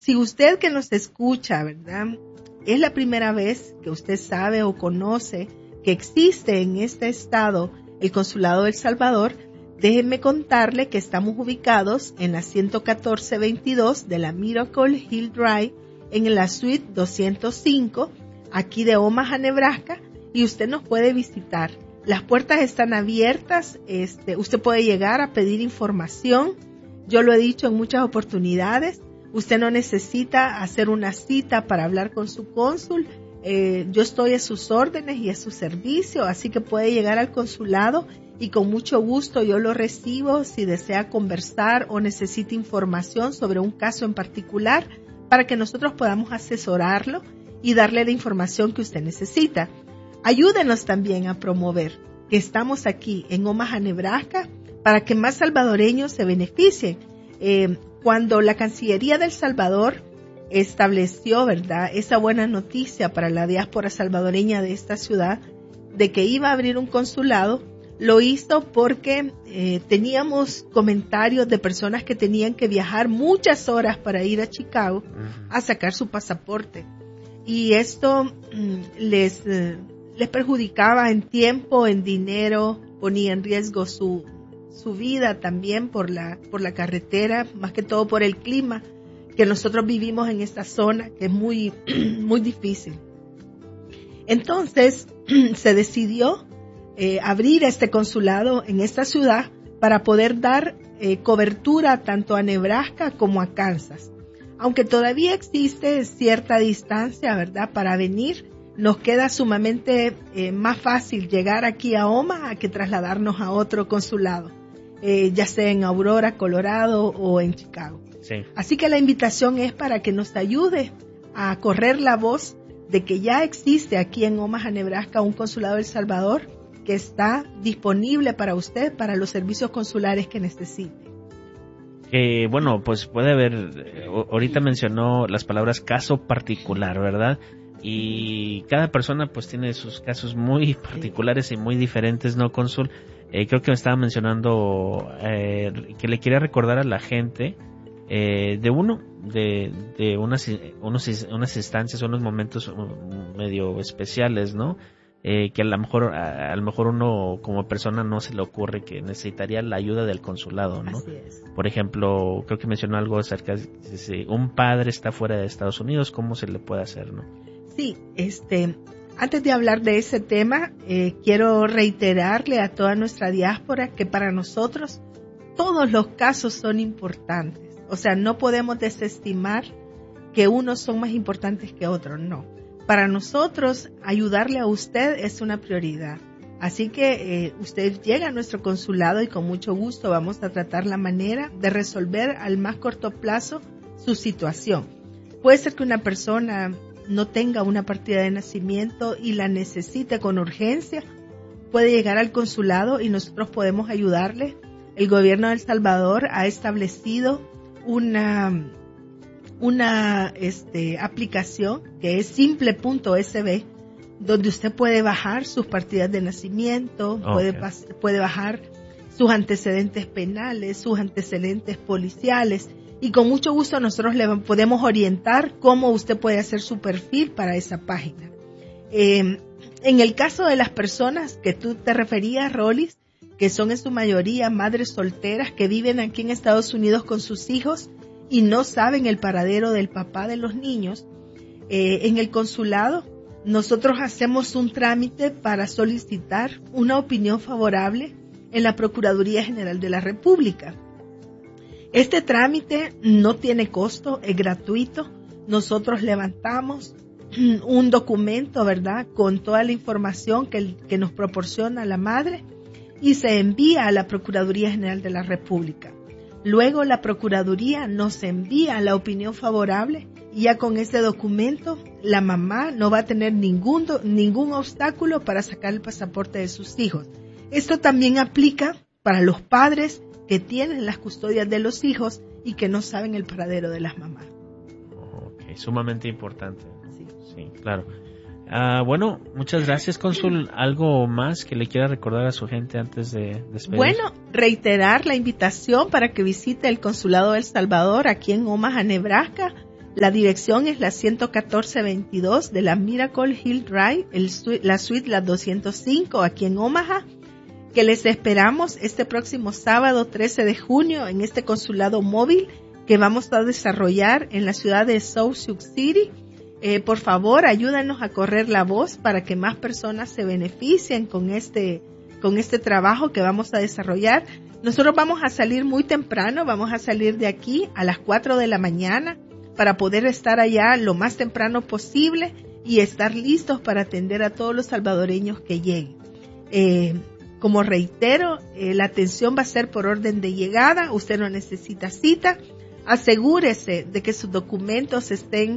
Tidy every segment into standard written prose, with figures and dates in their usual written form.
Si usted que nos escucha, ¿verdad?, es la primera vez que usted sabe o conoce que existe en este estado el Consulado de El Salvador, déjenme contarle que estamos ubicados en la 11422 de la Miracle Hill Drive, en la suite 205, aquí de Omaha, Nebraska, y usted nos puede visitar. Las puertas están abiertas, usted puede llegar a pedir información. Yo lo he dicho en muchas oportunidades, usted no necesita hacer una cita para hablar con su cónsul. Yo estoy a sus órdenes y a su servicio, así que puede llegar al consulado y con mucho gusto yo lo recibo si desea conversar o necesita información sobre un caso en particular para que nosotros podamos asesorarlo y darle la información que usted necesita. Ayúdenos también a promover que estamos aquí en Omaha, Nebraska, para que más salvadoreños se beneficien. Cuando la Cancillería del Salvador estableció, ¿verdad?, esa buena noticia para la diáspora salvadoreña de esta ciudad, de que iba a abrir un consulado, lo hizo porque teníamos comentarios de personas que tenían que viajar muchas horas para ir a Chicago a sacar su pasaporte. Y esto les perjudicaba en tiempo, en dinero, ponía en riesgo su vida también por la carretera, más que todo por el clima que nosotros vivimos en esta zona, que es muy, muy difícil. Entonces se decidió abrir este consulado en esta ciudad para poder dar cobertura tanto a Nebraska como a Kansas. Aunque todavía existe cierta distancia, ¿verdad?, para venir, nos queda sumamente más fácil llegar aquí a Omaha que trasladarnos a otro consulado, ya sea en Aurora, Colorado o en Chicago. Sí. Así que la invitación es para que nos ayude a correr la voz de que ya existe aquí en Omaha, Nebraska, un consulado de El Salvador que está disponible para usted, para los servicios consulares que necesite. Bueno, pues puede haber, ahorita mencionó las palabras caso particular, ¿verdad? Y cada persona pues tiene sus casos muy particulares y muy diferentes, ¿no, cónsul? Creo que me estaba mencionando que le quería recordar a la gente de unas instancias, unos momentos medio especiales, ¿no? Que a lo mejor uno como persona no se le ocurre que necesitaría la ayuda del consulado, ¿no? Así es. Por ejemplo, creo que mencionó algo acerca de si un padre está fuera de Estados Unidos, ¿cómo se le puede hacer, no? Sí, antes de hablar de ese tema, quiero reiterarle a toda nuestra diáspora que para nosotros todos los casos son importantes. O sea, no podemos desestimar que unos son más importantes que otros, no. Para nosotros, ayudarle a usted es una prioridad. Así que usted llega a nuestro consulado y con mucho gusto vamos a tratar la manera de resolver al más corto plazo su situación. Puede ser que una persona no tenga una partida de nacimiento y la necesite con urgencia. Puede llegar al consulado y nosotros podemos ayudarle. El gobierno de El Salvador ha establecido una aplicación que es simple.sb, donde usted puede bajar sus partidas de nacimiento, puede bajar sus antecedentes penales, sus antecedentes policiales, y con mucho gusto nosotros le podemos orientar cómo usted puede hacer su perfil para esa página. En el caso de las personas que tú te referías, Rolis, que son en su mayoría madres solteras que viven aquí en Estados Unidos con sus hijos y no saben el paradero del papá de los niños, en el consulado nosotros hacemos un trámite para solicitar una opinión favorable en la Procuraduría General de la República. Este trámite no tiene costo, es gratuito. Nosotros levantamos un documento, ¿verdad?, con toda la información que nos proporciona la madre y se envía a la Procuraduría General de la República. Luego la Procuraduría nos envía la opinión favorable y ya con ese documento la mamá no va a tener ningún obstáculo para sacar el pasaporte de sus hijos. Esto también aplica para los padres que tienen las custodias de los hijos y que no saben el paradero de las mamás. Ok, sumamente importante. Sí, claro. Bueno, muchas gracias, cónsul. ¿Algo más que le quiera recordar a su gente antes de despedirse? Bueno, reiterar la invitación para que visite el Consulado de El Salvador aquí en Omaha, Nebraska. La dirección es la 11422 de la Miracle Hill Drive, la suite la 205 aquí en Omaha, que les esperamos este próximo sábado 13 de junio en este consulado móvil que vamos a desarrollar en la ciudad de South Sioux City. Por favor, ayúdanos a correr la voz para que más personas se beneficien con este trabajo que vamos a desarrollar. Nosotros vamos a salir muy temprano, vamos a salir de aquí a las 4 de la mañana para poder estar allá lo más temprano posible y estar listos para atender a todos los salvadoreños que lleguen. Como reitero, la atención va a ser por orden de llegada, usted no necesita cita. Asegúrese de que sus documentos estén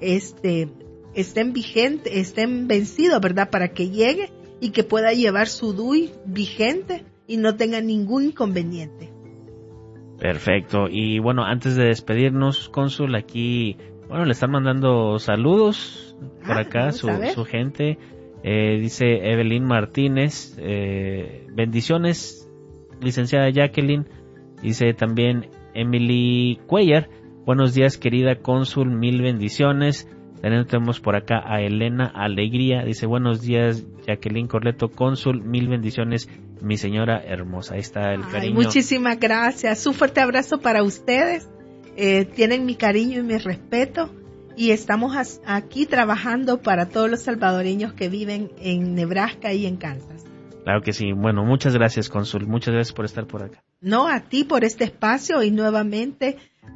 vigentes, estén vencidos, ¿verdad? Para que llegue y que pueda llevar su DUI vigente y no tenga ningún inconveniente. Perfecto. Y bueno, antes de despedirnos, cónsul, aquí, bueno, le están mandando saludos por acá su gente. Dice Evelyn Martínez, bendiciones, licenciada Jacqueline. Dice también Emily Cuellar, buenos días querida cónsul, 1000 bendiciones. También tenemos por acá a Elena Alegría, dice buenos días Jacqueline Corleto, cónsul, 1000 bendiciones mi señora hermosa. Ahí está el cariño. Muchísimas gracias, un fuerte abrazo para ustedes, tienen mi cariño y mi respeto y estamos aquí trabajando para todos los salvadoreños que viven en Nebraska y en Kansas. Claro que sí. Bueno, muchas gracias, cónsul. Muchas gracias por estar por acá. No, a ti por este espacio y nuevamente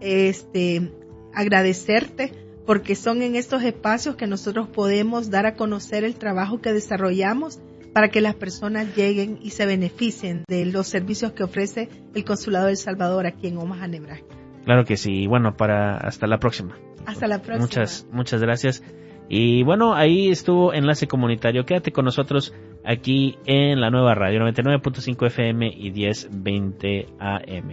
agradecerte porque son en estos espacios que nosotros podemos dar a conocer el trabajo que desarrollamos para que las personas lleguen y se beneficien de los servicios que ofrece el Consulado de El Salvador aquí en Omaha, Nebraska. Claro que sí. Bueno, hasta la próxima. Hasta la próxima. Muchas gracias. Y bueno, ahí estuvo Enlace Comunitario. Quédate con nosotros aquí en la nueva radio 99.5 FM y 1020 AM.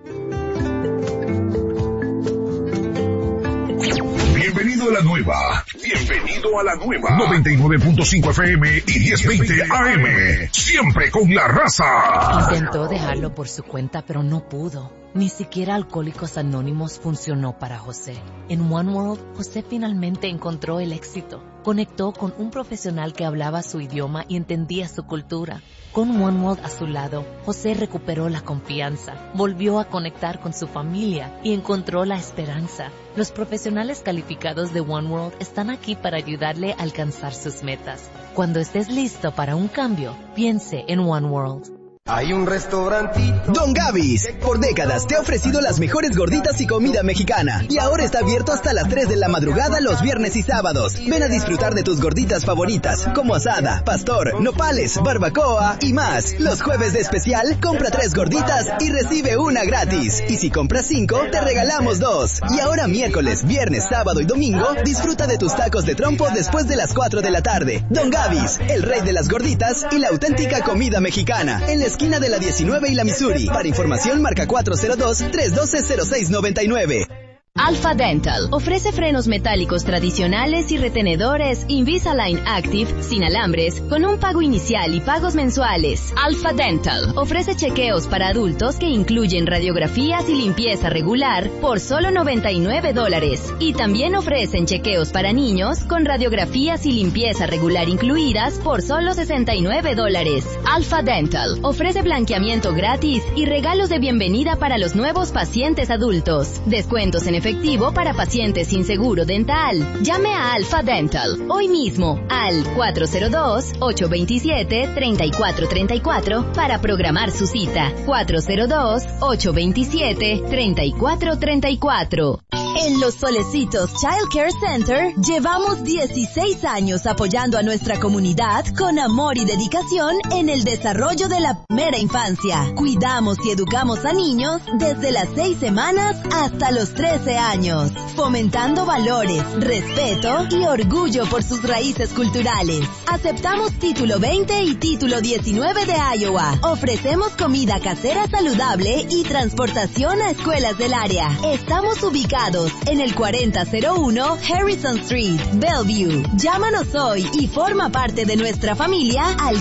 Bienvenido a la nueva 99.5 FM y 1020 AM, siempre con la raza. Intentó dejarlo por su cuenta, pero no pudo. Ni siquiera Alcohólicos Anónimos funcionó para José. En One World, José finalmente encontró el éxito. Conectó con un profesional que hablaba su idioma y entendía su cultura. Con One World a su lado, José recuperó la confianza, volvió a conectar con su familia y encontró la esperanza. Los profesionales calificados de One World están aquí para ayudarle a alcanzar sus metas. Cuando estés listo para un cambio, piense en One World. Hay un restaurantito. Don Gaby's, por décadas te ha ofrecido las mejores gorditas y comida mexicana. Y ahora está abierto hasta las 3 de la madrugada los viernes y sábados. Ven a disfrutar de tus gorditas favoritas, como asada, pastor, nopales, barbacoa y más. Los jueves de especial, compra 3 gorditas y recibe una gratis. Y si compras 5, te regalamos 2. Y ahora miércoles, viernes, sábado y domingo, disfruta de tus tacos de trompo después de las 4 de la tarde. Don Gaby's, el rey de las gorditas y la auténtica comida mexicana. En la esquina de la 19 y la Missouri. Para información marca 402-312-0699. Alpha Dental ofrece frenos metálicos tradicionales y retenedores Invisalign Active sin alambres con un pago inicial y pagos mensuales. Alpha Dental ofrece chequeos para adultos que incluyen radiografías y limpieza regular por solo $99 y también ofrecen chequeos para niños con radiografías y limpieza regular incluidas por solo $69. Alpha Dental ofrece blanqueamiento gratis y regalos de bienvenida para los nuevos pacientes adultos. Descuentos en efectivo para pacientes sin seguro dental. Llame a Alpha Dental hoy mismo al 402-827-3434 para programar su cita. 402-827-3434. En Los Solecitos Child Care Center llevamos 16 años apoyando a nuestra comunidad con amor y dedicación en el desarrollo de la primera infancia. Cuidamos y educamos a niños desde las 6 semanas hasta los 13 años, fomentando valores, respeto y orgullo por sus raíces culturales. Aceptamos título 20 y título 19 de Iowa. Ofrecemos comida casera saludable y transportación a escuelas del área. Estamos ubicados en el 4001 Harrison Street, Bellevue. Llámanos hoy y forma parte de nuestra familia al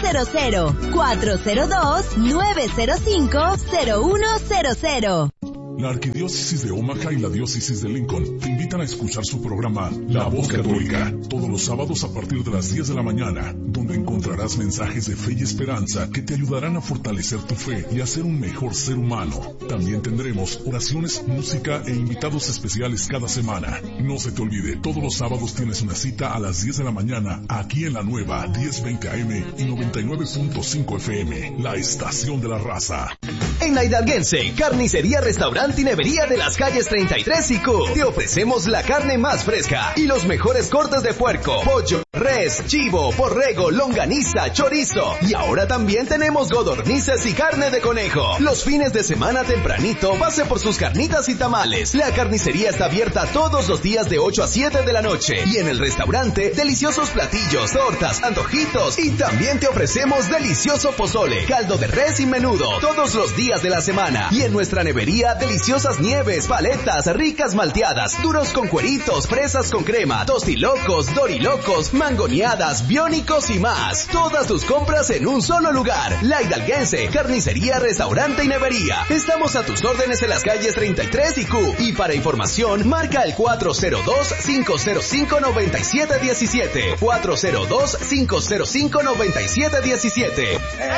402-905-0100. 402-905-0100. La Arquidiócesis de Omaha y la Diócesis de Lincoln te invitan a escuchar su programa La Voz Católica, todos los sábados a partir de las 10 de la mañana, donde encontrarás mensajes de fe y esperanza que te ayudarán a fortalecer tu fe y a ser un mejor ser humano. También tendremos oraciones, música e invitados especiales cada semana. No se te olvide, todos los sábados tienes una cita a las 10 de la mañana, aquí en la nueva 1020 AM y 99.5 FM, la estación de la raza. En la Hidalguense, Carnicería, Restaurante y Nevería de las calles 33 y Q, te ofrecemos la carne más fresca y los mejores cortes de puerco, pollo, res, chivo, borrego, longaniza, chorizo. Y ahora también tenemos codornices y carne de conejo. Los fines de semana tempranito, pase por sus carnitas y tamales. La carnicería está abierta todos los días de 8 a 7 de la noche. Y en el restaurante, deliciosos platillos, tortas, antojitos. Y también te ofrecemos delicioso pozole, caldo de res y menudo, todos los días de la semana. Y en nuestra nevería, deliciosas nieves, paletas, ricas malteadas, duros con cueritos, fresas con crema, tostilocos, dorilocos, mangoneadas, biónicos y más. Todas tus compras en un solo lugar. La Hidalguense, Carnicería, Restaurante y Nevería. Estamos a tus órdenes en las calles 33 y Q. Y para información, marca el 402-505-9717. 402-505-9717.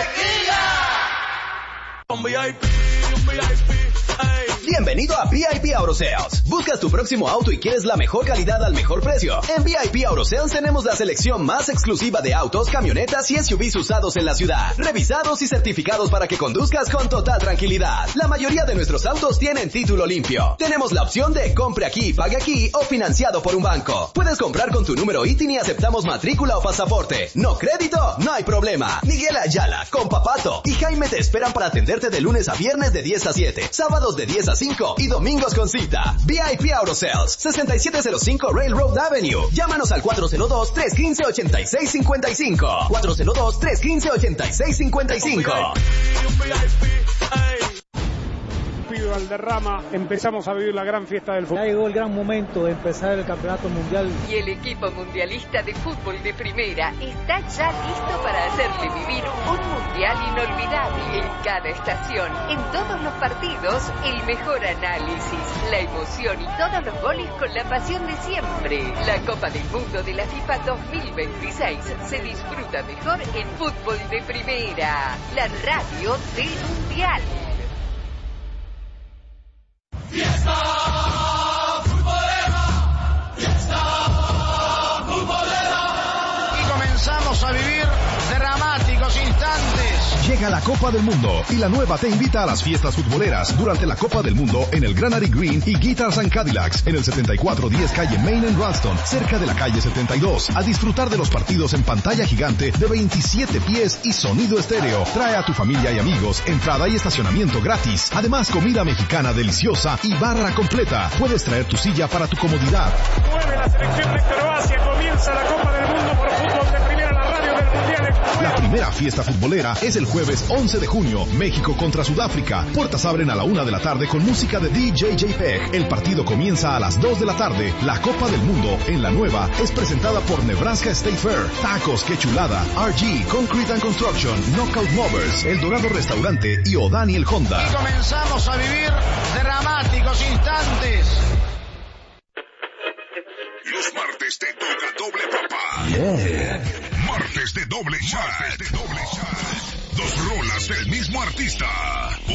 Bienvenido a VIP Auto Sales. ¿Buscas tu próximo auto y quieres la mejor calidad al mejor precio? En VIP Auto Sales tenemos la selección más exclusiva de autos, camionetas y SUVs usados en la ciudad, revisados y certificados para que conduzcas con total tranquilidad. La mayoría de nuestros autos tienen título limpio. Tenemos la opción de compre aquí, pague aquí o financiado por un banco. Puedes comprar con tu número ITIN y aceptamos matrícula o pasaporte. ¿No crédito? No hay problema. Miguel Ayala, Compa Pato y Jaime te esperan para atenderte de lunes a viernes de 10 a 7, sábados de 10 a 5 y domingos con cita. VIP Auto Sales, 6705 Railroad Avenue. Llámanos al 402-315-8655. 402-315-8655. Valderrama, empezamos a vivir la gran fiesta del fútbol. Ya llegó el gran momento de empezar el campeonato mundial. Y el equipo mundialista de fútbol de primera está ya listo para hacerle vivir un mundial inolvidable en cada estación, en todos los partidos, el mejor análisis, la emoción y todos los goles con la pasión de siempre. La Copa del Mundo de la FIFA 2026 se disfruta mejor en fútbol de primera, la radio del mundial. ¡Fiesta futbolera! ¡Fiesta futbolera! Y comenzamos a vivir dramáticos instantes. Llega la Copa del Mundo y la nueva te invita a las fiestas futboleras durante la Copa del Mundo en el Granary Green y Guitars and Cadillacs en el 7410 calle Main en Ralston, cerca de la calle 72, a disfrutar de los partidos en pantalla gigante de 27 pies y sonido estéreo. Trae a tu familia y amigos, entrada y estacionamiento gratis. Además, comida mexicana deliciosa y barra completa. Puedes traer tu silla para tu comodidad. Vuelve la selección de Croacia, comienza la Copa del Mundo por fútbol de primera, la radio del mundial. La primera fiesta futbolera es el jueves 11 de junio, México contra Sudáfrica. Puertas abren a la 1 de la tarde con música de DJ JPEG. El partido comienza a las 2 de la tarde. La Copa del Mundo en la nueva es presentada por Nebraska State Fair, Tacos Que Chulada, RG, Concrete and Construction, Knockout Movers, El Dorado Restaurante y O'Daniel Honda. Y comenzamos a vivir dramáticos instantes. Los martes te toca doble papa. Martes de doble chat. Dos rolas del mismo artista.